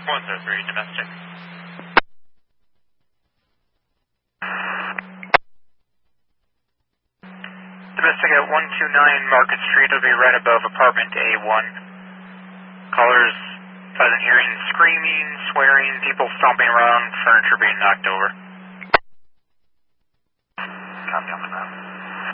103, domestic. Domestic at 129 Market Street. It'll be right above apartment A1. Callers pleasant hearing screaming, swearing, people stomping around, furniture being knocked over. Copy on the map.